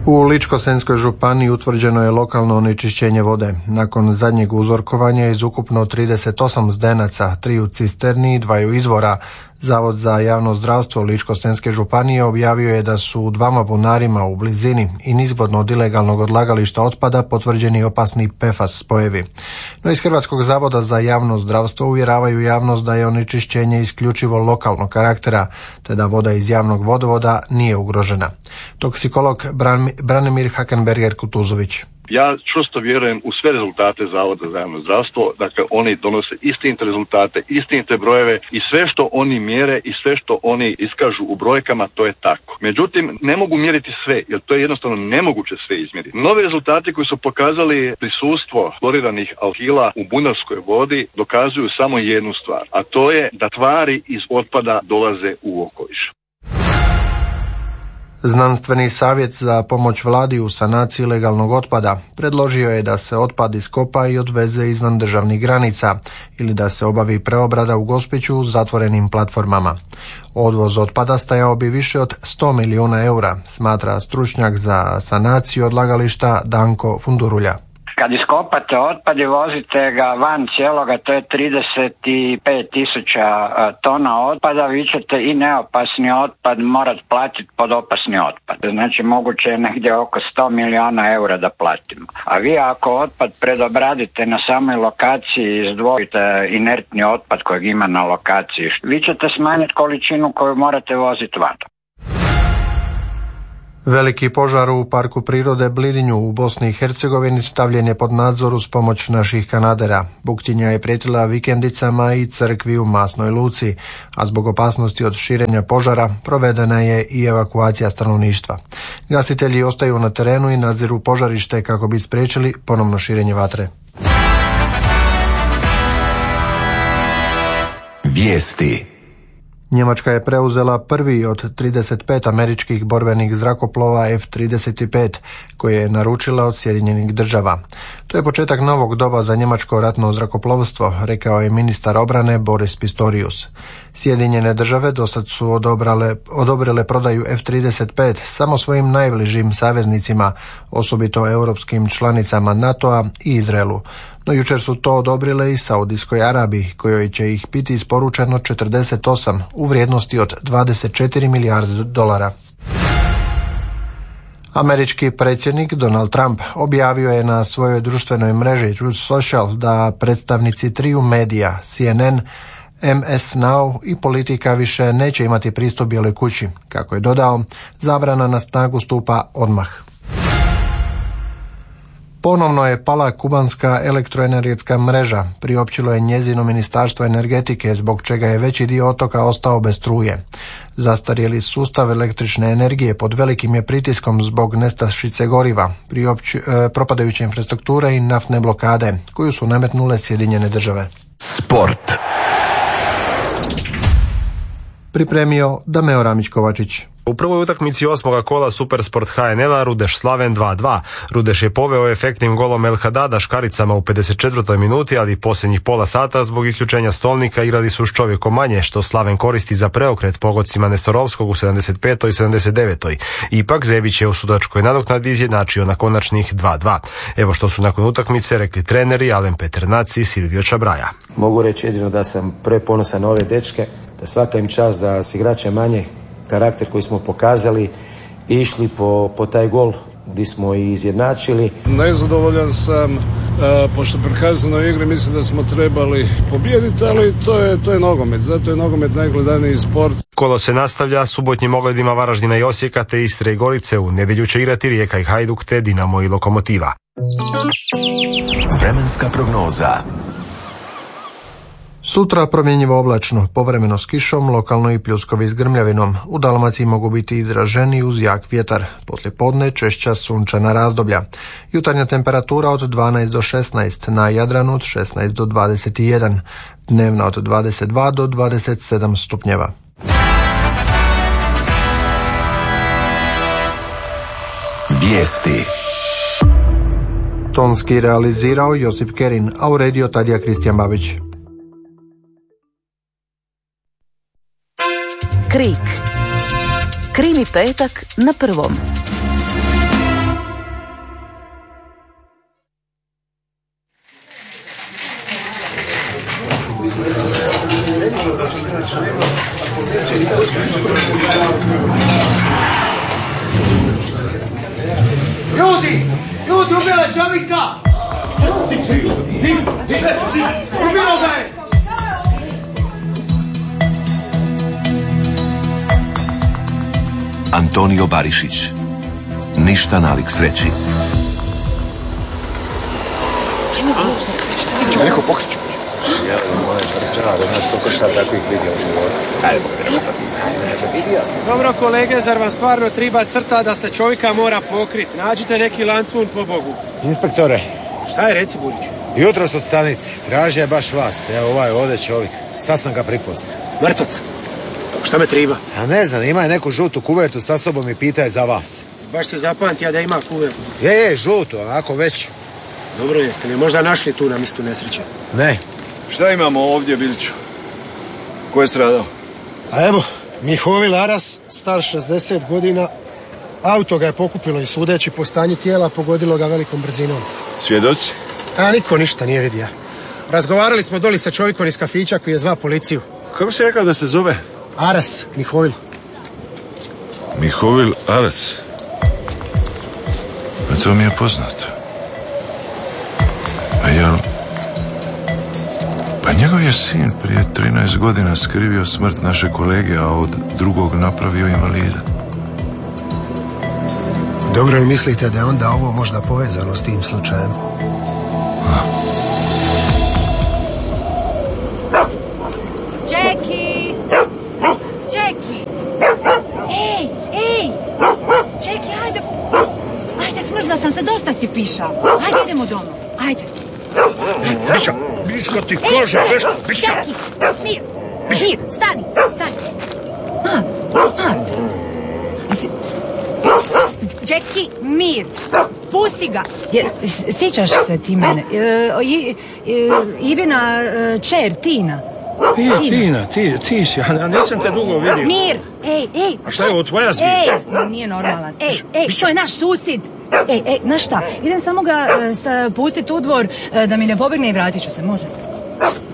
U Ličko-senjskoj županiji utvrđeno je lokalno onečišćenje vode. Nakon zadnjeg uzorkovanja iz ukupno 38 zdenaca, 3 cisterni i 2 izvora, Zavod za javno zdravstvo Ličko-senjske županije objavio je da su u 2 bunarima u blizini i nizvodno od ilegalnog odlagališta otpada potvrđeni opasni PFAS spojevi. No iz Hrvatskog zavoda za javno zdravstvo uvjeravaju javnost da je onečišćenje isključivo lokalnog karaktera, te da voda iz javnog vodovoda nije ugrožena. Toksikolog Branimir Hakenberger-Kutuzović. Ja čvrsto vjerujem u sve rezultate Zavoda za javno zdravstvo, dakle oni donose istinite rezultate, istinite brojeve i sve što oni mjere i sve što oni iskažu u brojkama, to je tako. Međutim, ne mogu mjeriti sve, jer to je jednostavno nemoguće sve izmjeriti. Novi rezultati koji su pokazali prisustvo kloriranih alkila u bunarskoj vodi dokazuju samo jednu stvar, a to je da tvari iz otpada dolaze u okoliš. Znanstveni savjet za pomoć vladi u sanaciji ilegalnog otpada predložio je da se otpad iskopa i odveze izvan državnih granica ili da se obavi preobrada u Gospiću u zatvorenim platformama. Odvoz otpada stajao bi više od 100 milijuna eura, smatra stručnjak za sanaciju odlagališta Danko Fundurulja. Kad iskopate otpad i vozite ga van cijeloga, to je 35.000 tona otpada, vi ćete i neopasni otpad morat platiti pod opasni otpad. Znači moguće je negdje oko 100 milijuna eura da platimo. A vi ako otpad predobradite na samoj lokaciji i izdvojite inertni otpad kojeg ima na lokaciji, vi ćete smanjiti količinu koju morate voziti van. Veliki požar u parku prirode Blidinju u Bosni i Hercegovini stavljen je pod nadzor uz pomoć naših kanadera. Buktinja je prijetila vikendicama i crkvi u Masnoj Luci, a zbog opasnosti od širenja požara provedena je i evakuacija stanovništva. Gasitelji ostaju na terenu i nadziru požarište kako bi spriječili ponovno širenje vatre. Vijesti. Njemačka je preuzela prvi od 35 američkih borbenih zrakoplova F-35 koje je naručila od Sjedinjenih država. To je početak novog doba za njemačko ratno zrakoplovstvo, rekao je ministar obrane Boris Pistorius. Sjedinjene države dosad su odobrile prodaju F-35 samo svojim najbližim saveznicima, osobito europskim članicama NATO-a i Izraelu. No jučer su to odobrile i Saudijskoj Arabiji, kojoj će ih biti isporučeno 48 u vrijednosti od 24 milijarde dolara. Američki predsjednik Donald Trump objavio je na svojoj društvenoj mreži Truth Social da predstavnici triju medija CNN, MS Now i Politika više neće imati pristup Bijeloj kući. Kako je dodao, zabrana na snagu stupa odmah. Ponovno je pala kubanska elektroenergetska mreža, priopćilo je njezino ministarstvo energetike, zbog čega je veći dio otoka ostao bez struje. Zastarjeli sustav električne energije pod velikim je pritiskom zbog nestašice goriva, propadajuće infrastrukture i naftne blokade, koju su nametnule Sjedinjene države. Sport. Pripremio Dameo Ramić-Kovačić. U prvoj utakmici 8. kola Supersport HNL-a Rudeš Slaven 2-2. Rudeš je poveo efektnim golom El Hadada škaricama u 54. minuti, ali posljednjih pola sata zbog isključenja stolnika igrali su s čovjekom manje, što Slaven koristi za preokret pogodcima Nestorovskog u 75. i 79. Ipak Zebić je u sudačkoj nadoknadi izjednačio na konačnih 2-2. Evo što su nakon utakmice rekli treneri Alen Peternac i Silvio Čabraja. Mogu reći jedino da sam preponosan na ove dečke, da svaka im čast da s igračem manje karakter koji smo pokazali išli po taj gol gdje smo i izjednačili. Nezadovoljan sam, pošto prikazano igri mislim da smo trebali pobijediti, ali to je nogomet, zato je nogomet najgledaniji sport. Kolo se nastavlja subotnjim ogledima Varaždina i Osijeka te Istre i Gorice. U nedjelju će igrati Rijeka i Hajduk te Dinamo i Lokomotiva. Vremenska prognoza. Sutra promjenjivo oblačno, povremeno s kišom, lokalno i pljuskovi s grmljavinom. U Dalmaciji mogu biti izraženi uz jak vjetar. Poslije podne češća sunčana razdoblja. Jutarnja temperatura od 12 do 16, na Jadranu od 16 do 21, dnevna od 22 do 27 stupnjeva. Vijesti. Tonski realizirao Josip Kerin, a uredio Tadija Kristijan Babić. Krik. Krimi petak na prvom. čovjeka! Ubilo ga je! Antonio Barišić. Ništa nalik sreći. Će me neko pokriću? Ja, moje srđava, da nas koliko šta takvih vidio u životu. Ajde, pogledamo sad. Dobro kolege, zar vam stvarno treba crta da se čovjeka mora pokrit? Nađite neki lancun po Bogu. Inspektore. Šta je, reci Budić? Jutro su stanici. Tražio je baš vas. Evo ovaj ovdje čovjek. Sad sam ga pripoznao. Mrtvac. Šta me triba? A ne znam, ima je neku žutu kuvertu sa sobom i pita je za vas. Baš se zapamtija da ima kuvertu. Je, žutu, onako već. Dobro, jeste li možda našli tu na mjestu nesreće? Ne. Šta imamo ovdje, Biliću? Ko je stradao? A evo, Mihovil Aras, star 60 godina. Auto ga je pokupilo i sudeći po stanju tijela pogodilo ga velikom brzinom. Svjedoci? A niko ništa nije vidio. Razgovarali smo doli sa čovjekom iz kafića koji je zvao policiju. Kako si rekao da se zove? Aras, Mihovil. Mihovil Aras. A to mi je poznato. A jel... Pa njegov je sin prije 13 godina skrivio smrt naše kolege, a od drugog napravio invalida. Dobro, i mislite da je onda ovo možda povezano s tim slučajem? Jackie! Jackie! Ej! Jackie, ajde! Ajde, smrzla sam se, dosta si pišao. Ajde, idemo doma. Ajde. Bića ti kože, nešto, bića. Jackie, mir, stani. Jackie, mir, pusti ga. Sjećaš se ti mene? Ivina čer, Tina. Tina, ti si, ja nisam te dugo vidio. Mir, ej. A šta je ovo, tvoja zvijeta? Ej, nije normalan. Ej, to je naš susjed. Ej, znaš šta, idem samo ga pustit u dvor da mi ne pobjegne i vratit ću se, može?